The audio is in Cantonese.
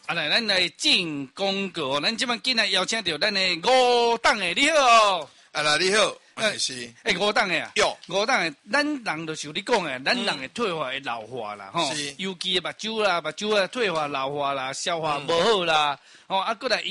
啊来，咱来进广告，咱即摆今日邀请到咱的五档的，你好哦。 啊啦，你好，是。 五档的啊， 有五档的，咱人就是你讲的，咱人的退化会老化啦，吼，尤其目睭啊退化老化啦，消化无好啦，哦，啊，过来。